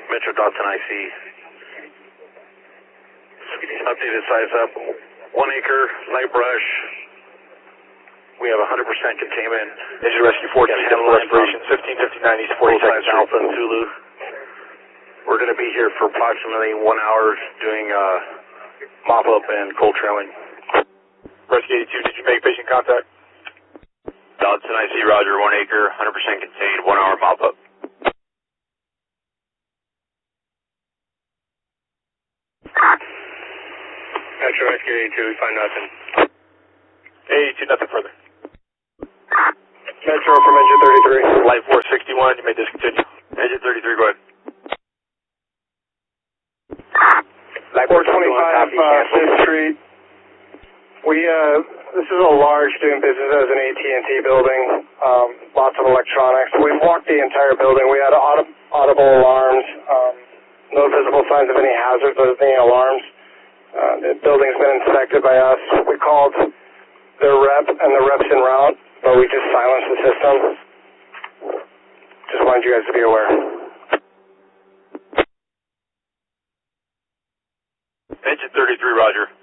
Metro Dotson IC. Updated size up. 1 acre, light brush. We have 100% containment. Engine Rescue 14, Dental Respiration, 1559 East 42nd Street. Alpha Zulu. We're going to be here for approximately 1 hour doing mop-up and cold trailing. Rescue 82, did you make patient contact? Dodson IC, Roger, 1 acre, 100% contained, 1 hour mop-up. Metro Rescue 82, we find nothing. 82, nothing further. Metro from engine 33. Light 461, you may discontinue. Engine 33, go ahead. Light 425 5th Street. This is a large doing business as an AT&T building, lots of electronics. We walked the entire building. We had audible alarms, no visible signs of any hazards or any alarms. The building's been inspected by us. We called their rep, and the rep's en route, but we just silenced the system. Just wanted you guys to be aware. Engine 33, Roger.